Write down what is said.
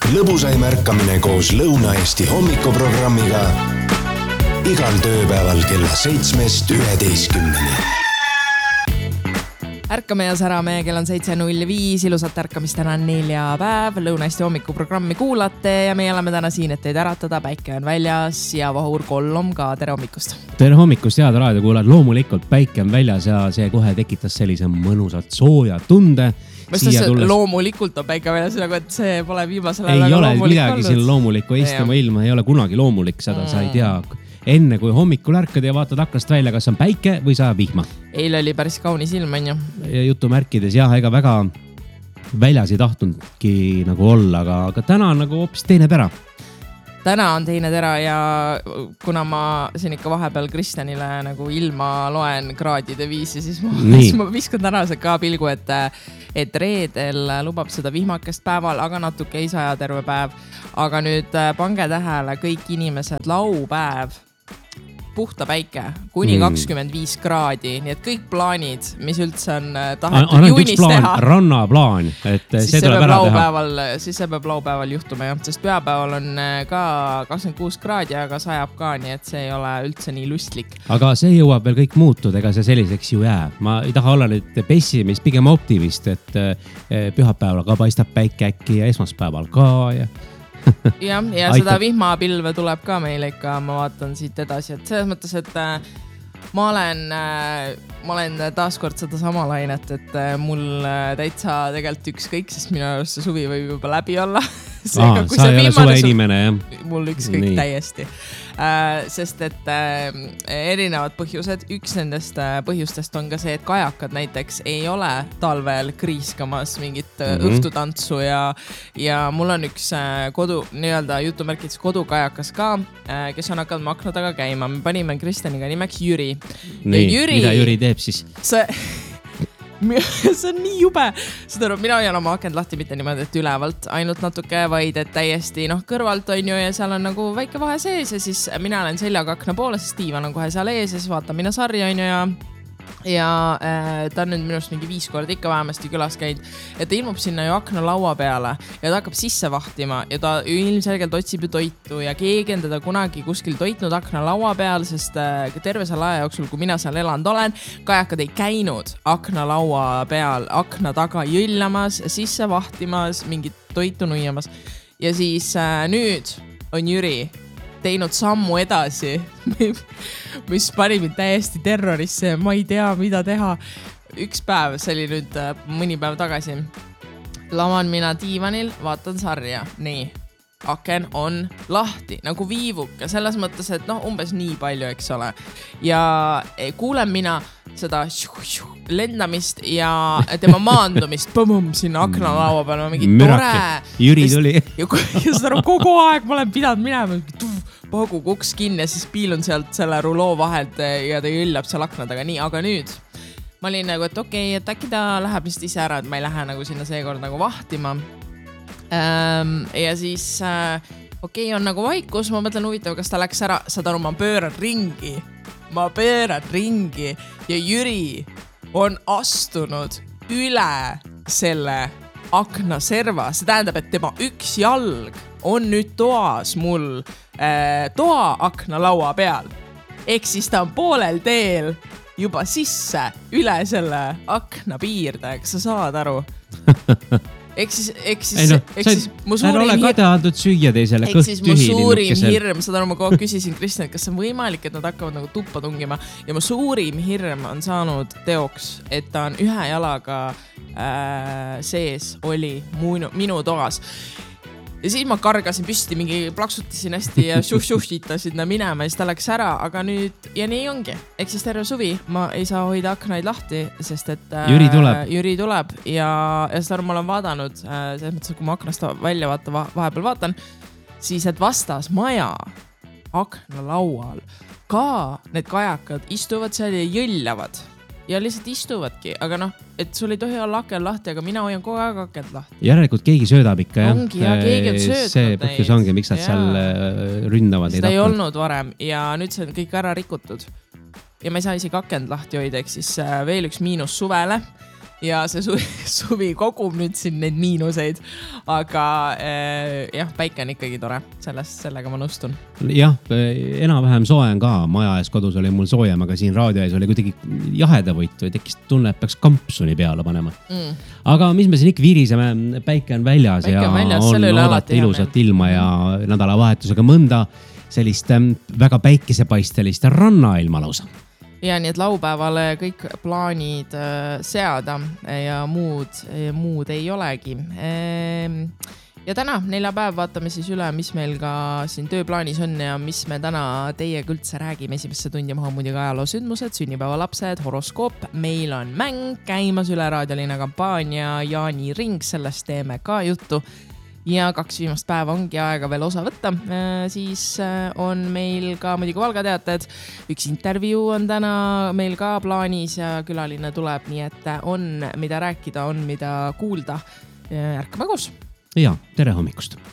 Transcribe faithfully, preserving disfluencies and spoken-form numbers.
lõbusaim ärkamine koos Lõuna-Eesti hommikuprogrammiga igal tööpäeval kella seitsmest üheteistkümneni. Ärkame ja särame, kell on seitse null viis, ilusat ärkamist täna on neljapäev, Lõuna-Eesti hommikuprogrammi kuulate ja me oleme täna siin, et teid äratada, päike on väljas ja Vahur Kollom ka, tere hommikust. Tere hommikust, head raadiokuulajad, loomulikult päike on väljas ja see kohe tekitas sellise mõnusat sooja tunde. Tulles... loomulikult on päike väljas, nagu et see pole viimasel ajal väga loomulik olnud. Ei ole midagi siin loomulikku, istuma ilma ei ole kunagi loomulik, seda mm. sa ei tea enne kui hommikul ärkad ja vaatad aknast välja, kas on päike või sajab vihma. Eile oli päris kaunis ilm, on ju. Ja jutumärkides, jah, ega väga väljas ei tahtnudki nagu olla, aga, aga täna on nagu hoopis teine tera. Täna on teine tera ja kuna ma siin ikka vahepeal Kristjanile nagu ilma loen kraadide viisi, siis ma, siis ma viskan tänase ka pilgu, et, et reedel lubab seda vihmakest päeval, aga natuke ei saja terve päev. Aga nüüd pange tähele kõik inimesed, laupäev, puhta päike, kuni kakskümmend viis kraadi, nii et kõik plaanid, mis üldse on tahetud juunis plaan, teha. Rannaplaan, et siis see tuleb ära teha. Siis see peab laupäeval juhtuma, jah, sest pühapäeval on ka kakskümmend kuus kraadi, aga sajab ka, nii et see ei ole üldse nii lustlik. Aga see jõuab veel kõik muutud, ega see selliseks ju jää. Ma ei taha olla nüüd pessimist, pigem optimist, et pühapäeval ka paistab päike äkki ja esmaspäeval ka ja ja, ja seda vihmapilve tuleb ka meile ikka, ma vaatan siit edasi, et selles mõttes, et äh, ma olen, äh, ma olen taaskord seda sama lainet, et äh, mul äh, täitsa tegelikult ükskõik, sest minu arust see suvi võib juba läbi olla. Aa, sa ei ole suve inimene, jah? Mul ükskõik Nii. täiesti. Äh, sest et äh, erinevad põhjused, üks nendest äh, põhjustest on ka see, et kajakad näiteks ei ole talvel kriiskamas mingit äh, mm-hmm. õhtutantsu ja, ja mul on üks äh, kodu, nii-öelda jutumärkides kodukajakas ka, äh, kes on hakanud akna taga käima. Me panime Kristjaniga nimeks Jüri. Nii, Jüri, mida Jüri teeb siis? See... see on nii jube. Seda, mina hoian oma akent lahti mitte niimoodi, et ülevalt ainult natuke, vaid et täiesti noh, kõrvalt on ju ja seal on nagu väike vahe sees ja siis mina olen seljaga akna poole, siis Tiivan on kohe seal ees ja siis vaatan mina sarja on ju ja ja äh, ta on nüüd minust mingi viis korda ikka vähemasti külas käinud, et ta ilmub sinna ju akna laua peale ja ta hakkab sisse vahtima ja ta ilmselgelt otsib ju toitu ja keegi on teda kunagi kuskil toitnud akna laua peal, sest äh, terve selle aja jooksul, kui mina seal elanud olen, kajakad ei käinud akna laua peal, akna taga jõllamas, sisse vahtimas, mingit toitu nuiamas ja siis äh, nüüd on Jüri teinud sammu edasi, mis pani mind täiesti terrorisse ja ma ei tea, mida teha. Üks päev, see oli nüüd mõni päev tagasi. Lavan mina diivanil, vaatan sarja. Nii, aken on lahti, nagu viivuke, selles mõttes, et noh, umbes nii palju, eks ole. Ja kuulen mina seda lendamist ja tema maandumist põmmum sinna akna laua peal, mingi tore. Jüri tuli. Ja, ja seda kogu aeg ma olen pidanud minema, pagu kuks kinni ja siis piilun sealt selle ruloo vahelt ja ta jõllab seal akna taga. Nii, aga nüüd ma olin nagu, et okei, okay, et äkki ta läheb vist ise ära, et ma ei lähe nagu sinna seekord nagu vahtima. Ähm, ja siis okei, okay, on nagu vaikus, ma mõtlen huvitav, kas ta läks ära, saad aru, ma pööran ringi. Ma pööran ringi ja Jüri on astunud üle selle akna serva. See tähendab, et tema üks jalg on nüüd toas mul äh, toa akna laua peal. Ehk siis ta on poolel teel juba sisse üle selle akna piirde. Kas sa saad aru? Ehk siis, ehk siis, no, ehk siis mu suurim hirm... Kade antud süüa teisele kõht tühi. Ehk siis mu suurim hirm, seda ma kogu küsisin Kristjan, et kas on võimalik, et nad hakkavad nagu tuppa tungima. Ja mu suurim hirm on saanud teoks, et ta on ühe jalaga äh, sees oli minu, minu toas. Ja siis ma kargasin püsti, mingi plaksutasin hästi ja šuh-šuh-šitasin ta minema ja siis ta läks ära, aga nüüd, ja nii ongi. Ehk siis terve suvi ma ei saa hoida aknaid lahti, sest et äh, Jüri tuleb, Jüri tuleb ja, ja seda ma olen vaadanud, äh, selles mõttes, kui ma aknast välja vaata, vahepeal vaatan, siis et vastas maja akna laual ka need kajakad istuvad seal ja jõllavad. Ja lihtsalt istuvadki, aga noh, et sul ei tohi olla aken lahti, aga mina hoian kogu aeg akent lahti. Järelikult keegi söödab ikka, jah? Ongi, ja keegi on söödnud. See põhjus ongi, miks nad seal ründavad. Seda ei olnud varem ja nüüd see on kõik ära rikutud. Ja ma ei saa isegi akent lahti hoida, ehk siis veel üks miinus suvele. ja see suvi, suvi kogub nüüd siin neid miinuseid, aga äh, jah, päike on ikkagi tore, sellest, sellega ma nõustun. Jah, enam-vähem soe on ka, maja ees kodus oli mul soojem, aga siin raadio ees oli kuidagi jahedavõit või tekkis tunne, et peaks kampsuni peale panema. Mm. Aga mis me siin ikka viiriseme, päike on väljas päike ja on, väljas, on oodata ilusat ilma ja nädalavahetusega mõnda sellist väga päikesepaistelist rannailma lausa. Ja nii, et laupäevale kõik plaanid seada ja muud, muud ei olegi. Ja täna, neljapäev, vaatame siis üle, mis meil ka siin tööplaanis on ja mis me täna teiega üldse räägime. Esimesse tundi maha muidugi ajaloo sündmused, sünnipäevalapsed, horoskoop. Meil on mäng käimas üle raadioline kampaania Jaani ring, sellest teeme ka juttu. Ja kaks viimast päeva ongi aega veel osa võtta. Siis on meil ka muidugi valgateated. Üks intervjuu on täna meil ka plaanis ja külaline tuleb, nii et on mida rääkida, on mida kuulda. Ärkame koos! Ja, tere hommikust!